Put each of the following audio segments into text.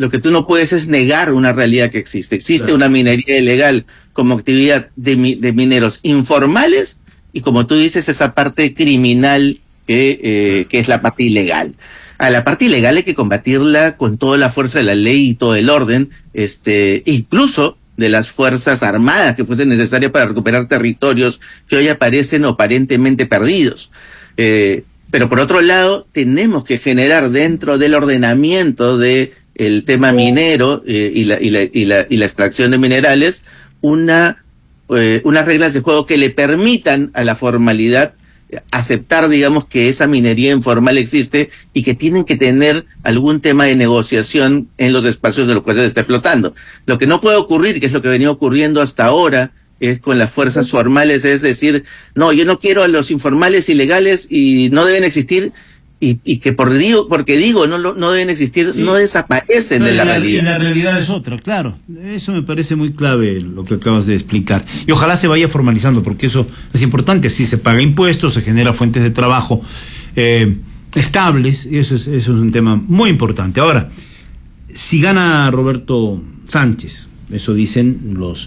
lo que tú no puedes es negar una realidad que existe. Existe Claro. una minería ilegal como actividad de mineros informales y, como tú dices, esa parte criminal que es la parte ilegal. A la parte ilegal hay que combatirla con toda la fuerza de la ley y todo el orden, incluso de las fuerzas armadas que fuesen necesarias para recuperar territorios que hoy aparecen aparentemente perdidos. Pero por otro lado, tenemos que generar dentro del ordenamiento de el tema minero y la extracción de minerales unas reglas de juego que le permitan a la formalidad aceptar, digamos, que esa minería informal existe y que tienen que tener algún tema de negociación en los espacios de los cuales se está explotando. Lo que no puede ocurrir, que es lo que venía ocurriendo hasta ahora, es con las fuerzas formales, es decir, no, yo no quiero a los informales ilegales y no deben existir, y que porque digo no deben existir, sí, no desaparecen de la realidad. Y la realidad es otra, claro. Eso me parece muy clave lo que acabas de explicar. Y ojalá se vaya formalizando, porque eso es importante. Así se paga impuestos, se genera fuentes de trabajo estables, y eso es un tema muy importante. Ahora, si gana Roberto Sánchez, eso dicen los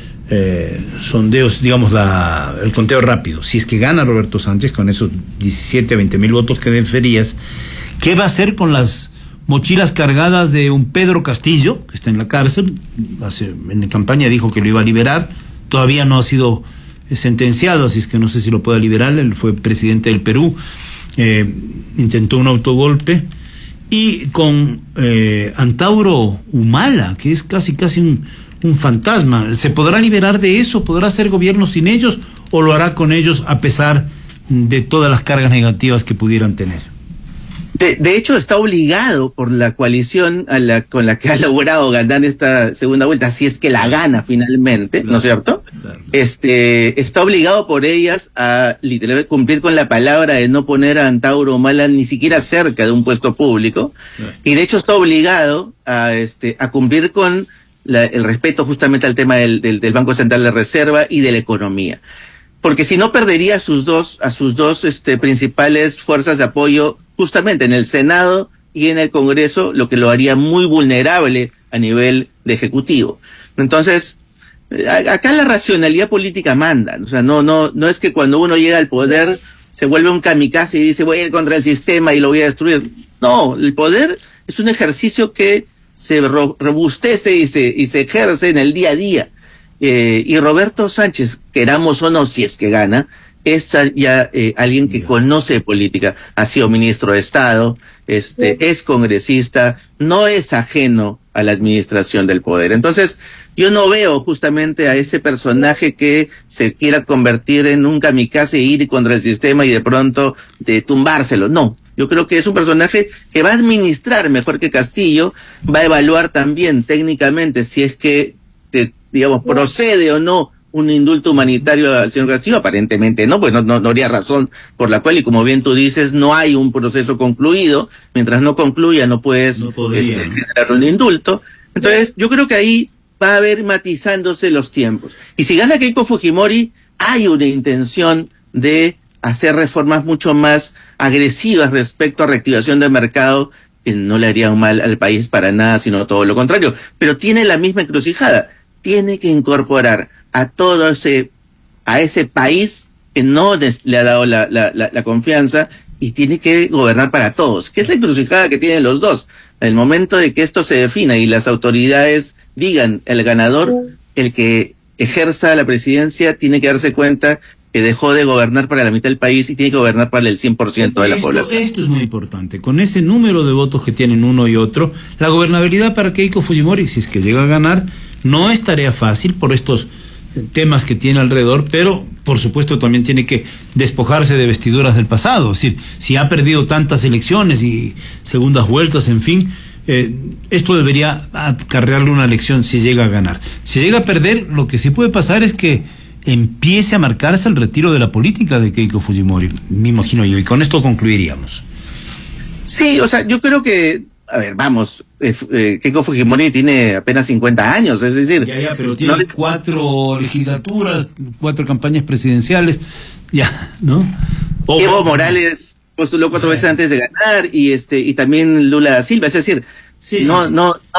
sondeos, digamos, el conteo rápido, si es que gana Roberto Sánchez con esos 17 a 20 mil votos que deferías, ¿qué va a hacer con las mochilas cargadas de un Pedro Castillo, que está en la cárcel? En la campaña dijo que lo iba a liberar, todavía no ha sido sentenciado, así es que no sé si lo pueda liberar. Él fue presidente del Perú, intentó un autogolpe, y con Antauro Humala, que es casi un fantasma. ¿Se podrá liberar de eso? ¿Podrá hacer gobierno sin ellos o lo hará con ellos a pesar de todas las cargas negativas que pudieran tener? De hecho, está obligado por la coalición con la que ha logrado ganar esta segunda vuelta, si es que la gana finalmente, ¿no es cierto? Está obligado por ellas a literalmente cumplir con la palabra de no poner a Antauro Humala ni siquiera cerca de un puesto público, y de hecho está obligado a cumplir con el respeto justamente al tema del Banco Central de Reserva y de la economía. Porque si no, perdería a sus dos principales fuerzas de apoyo justamente en el Senado y en el Congreso, lo que lo haría muy vulnerable a nivel de ejecutivo. Entonces, acá la racionalidad política manda. O sea, no es que cuando uno llega al poder se vuelve un kamikaze y dice voy a ir contra el sistema y lo voy a destruir. No, el poder es un ejercicio que se robustece y se ejerce en el día a día. Y Roberto Sánchez, queramos o no, si es que gana, es ya alguien que conoce política, ha sido ministro de Estado, es congresista, no es ajeno a la administración del poder. Entonces, yo no veo justamente a ese personaje que se quiera convertir en un kamikaze e ir contra el sistema y de pronto tumbárselo. No. Yo creo que es un personaje que va a administrar mejor que Castillo, va a evaluar también técnicamente si es que digamos, procede o no un indulto humanitario al señor Castillo. Aparentemente no, pues no habría razón por la cual, y como bien tú dices, no hay un proceso concluido. Mientras no concluya, no puedes generar un indulto. Entonces, yo creo que ahí va a haber matizándose los tiempos. Y si gana Keiko Fujimori, hay una intención de hacer reformas mucho más agresivas respecto a reactivación del mercado, que no le harían mal al país para nada, sino todo lo contrario. Pero tiene la misma encrucijada. Tiene que incorporar a ese país que no le ha dado la confianza, y tiene que gobernar para todos, que es la encrucijada que tienen los dos. En el momento de que esto se defina y las autoridades digan el ganador, el que ejerza la presidencia tiene que darse cuenta que dejó de gobernar para la mitad del país y tiene que gobernar para el 100% de la población. Esto es muy importante. Con ese número de votos que tienen uno y otro, la gobernabilidad para Keiko Fujimori, si es que llega a ganar, no es tarea fácil por estos temas que tiene alrededor, pero por supuesto también tiene que despojarse de vestiduras del pasado. Es decir, si ha perdido tantas elecciones y segundas vueltas, en fin, esto debería acarrearle una lección si llega a ganar. Si llega a perder, lo que sí puede pasar es que empiece a marcarse el retiro de la política de Keiko Fujimori, me imagino yo, y con esto concluiríamos. Sí, o sea, yo creo que, a ver, vamos, Keiko Fujimori tiene apenas 50 años, es decir... Ya, pero tiene 4 legislaturas, 4 campañas presidenciales, ya, ¿no? Evo Morales postuló 4 veces antes de ganar, y también Lula da Silva, es decir, sí, no